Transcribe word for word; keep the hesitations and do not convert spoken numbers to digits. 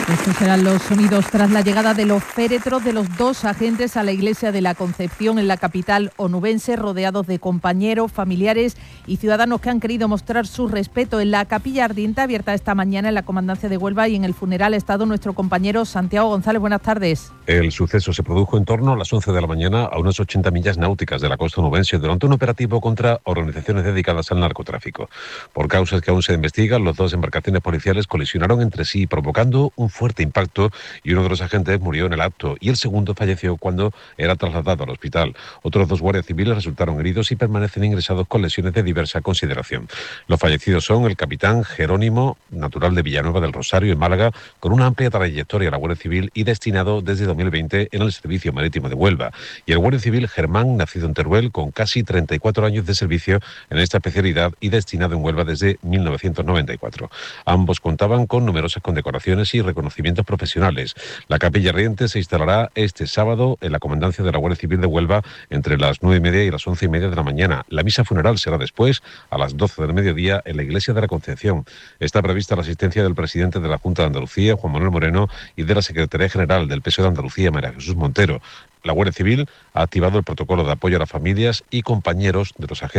Estos serán los sonidos tras la llegada de los féretros de los dos agentes a la iglesia de la Concepción en la capital onubense, rodeados de compañeros, familiares y ciudadanos que han querido mostrar su respeto en la capilla ardiente abierta esta mañana en la Comandancia de Huelva, y en el funeral ha estado nuestro compañero Santiago González. Buenas tardes. El suceso se produjo en torno a las once de la mañana a unas ochenta millas náuticas de la costa onubense durante un operativo contra organizaciones dedicadas al narcotráfico. Por causas que aún se investigan, las dos embarcaciones policiales colisionaron entre sí, provocando un fuerte impacto, y uno de los agentes murió en el acto y el segundo falleció cuando era trasladado al hospital. Otros dos guardias civiles resultaron heridos y permanecen ingresados con lesiones de diversa consideración. Los fallecidos son el capitán Jerónimo, natural de Villanueva del Rosario, en Málaga, con una amplia trayectoria en la Guardia Civil y destinado desde dos mil veinte en el Servicio Marítimo de Huelva, y el guardia civil Germán, nacido en Teruel, con casi treinta y cuatro años de servicio en esta especialidad y destinado en Huelva desde mil novecientos noventa y cuatro. Ambos contaban con numerosas condecoraciones y reconocimientos profesionales. La capilla ardiente se instalará este sábado en la Comandancia de la Guardia Civil de Huelva entre las nueve y media y las once y media de la mañana. La misa funeral será después, a las doce del mediodía, en la iglesia de la Concepción. Está prevista la asistencia del presidente de la Junta de Andalucía, Juan Manuel Moreno, y de la Secretaría General del P S O E de Andalucía, María Jesús Montero. La Guardia Civil ha activado el protocolo de apoyo a las familias y compañeros de los agentes